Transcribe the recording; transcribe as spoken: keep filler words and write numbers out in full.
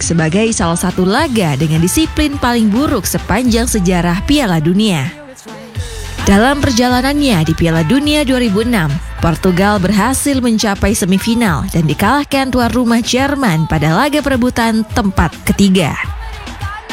sebagai salah satu laga dengan disiplin paling buruk sepanjang sejarah Piala Dunia. Dalam perjalanannya di Piala Dunia dua ribu enam, Portugal berhasil mencapai semifinal dan dikalahkan tuan rumah Jerman pada laga perebutan tempat ketiga.